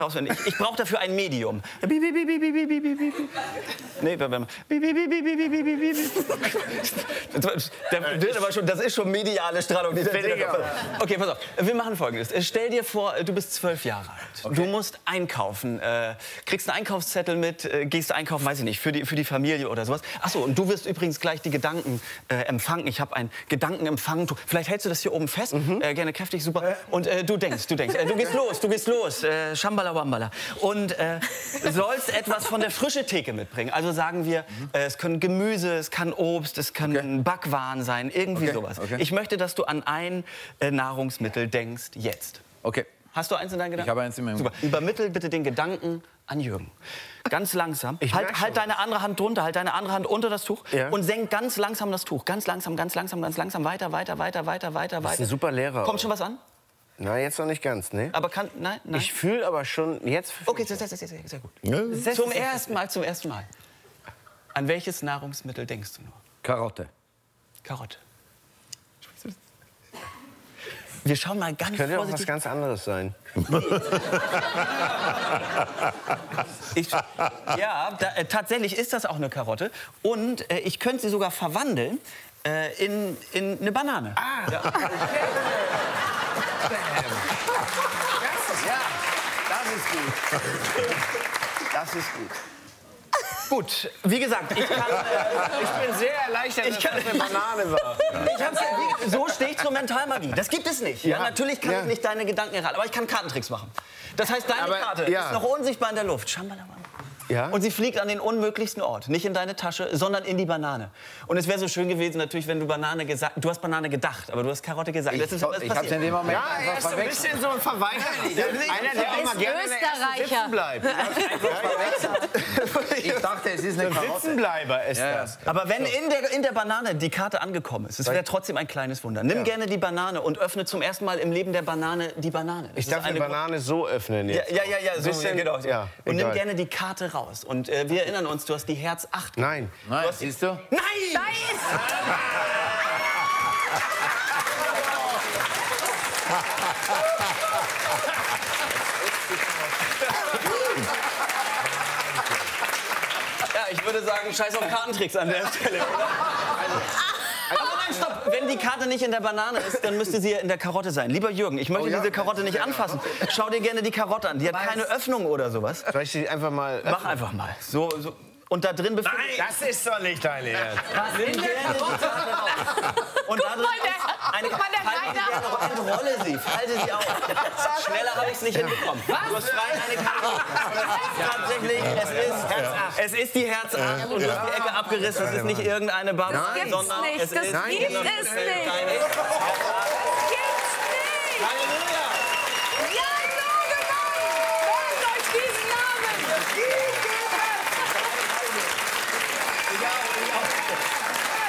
auswendig. Ich brauche dafür ein Medium. Nee, das ist schon mediale Strahlung. Okay, pass auf. Wir machen Folgendes. Stell dir vor, du bist 12 Jahre alt. Okay. Du musst einkaufen, kriegst einen Einkaufszettel mit, gehst einkaufen, weiß ich nicht, für die Familie oder sowas. Achso, und du wirst übrigens gleich die Gedanken empfangen. Ich habe ein Gedankenempfang. Vielleicht hältst du das hier oben fest, gerne kräftig, super. Und du denkst, du gehst los, Schambala Wambala. Und sollst etwas von der frischen Theke mitbringen. Also sagen wir, es können Gemüse, es kann Obst, es kann Backwaren sein, irgendwie sowas. Okay. Ich möchte, dass du an ein Nahrungsmittel denkst, jetzt. Okay. Hast du eins in deinen Gedanken? Ich habe eins in meinem Gedanken. Übermittel bitte den Gedanken an Jürgen. Ganz langsam. Halt deine andere Hand drunter, halt deine andere Hand unter das Tuch und senk ganz langsam das Tuch. Ganz langsam, weiter. Das ist ein super Lehrer. Kommt schon was an? Na, jetzt noch nicht ganz, ne? Aber nein. Ich fühle aber schon jetzt. Okay, sehr gut. Ja. Zum ersten Mal. An welches Nahrungsmittel denkst du nur? Karotte. Karotte. Wir schauen mal ganz Könnte auch vorsichtig. was ganz anderes sein. Tatsächlich ist das auch eine Karotte. Und ich könnte sie sogar verwandeln in eine Banane. Ah. Ja. Das ist gut. Gut, wie gesagt, ich bin sehr erleichtert, dass das eine Banane war. So stehe ich zur Mentalmagie. Das gibt es nicht. Ja, natürlich kann ich nicht deine Gedanken erraten, aber ich kann Kartentricks machen. Das heißt, deine Karte ist noch unsichtbar in der Luft. Ja? Und sie fliegt an den unmöglichsten Ort. Nicht in deine Tasche, sondern in die Banane. Und es wäre so schön gewesen, natürlich, wenn du Banane gesagt hast. Du hast Banane gedacht, aber du hast Karotte gesagt. Ich hab's in dem Moment er ist ein bisschen so ein Verweigerer. Einer, der immer gerne sitzen bleibt. Ich dachte, es ist eine Karotte. Sitzenbleiber ist das. Aber wenn in der Banane die Karte angekommen ist, es wäre trotzdem ein kleines Wunder. Nimm gerne die Banane und öffne zum ersten Mal im Leben der Banane die Banane. Ich darf die Banane so öffnen jetzt. Ja, so genau. Ja, und nimm gerne die Karte raus. Und wir erinnern uns, du hast die Herz 8. Nein. Siehst du? Nein! Ja, ich würde sagen, scheiß auf Kartentricks an der Stelle, oder? Aber nein, stopp! Wenn die Karte nicht in der Banane ist, dann müsste sie ja in der Karotte sein. Lieber Jürgen, ich möchte diese Karotte nicht anfassen. Schau dir gerne die Karotte an. Die hat keine Öffnung oder sowas. Soll ich die einfach mal... Mach einfach mal. So. Und da drin befindet sich... Das ist doch nicht dein Ernst. Und da drin entrolle sie, falte sie auf. Schneller habe ich es nicht hinbekommen. Du hast frei eine Karte. Tatsächlich, es ist die Herz 8 und du hast die Ecke abgerissen. Es ist nicht irgendeine Barbara, sondern es ist... Das gibt es nicht.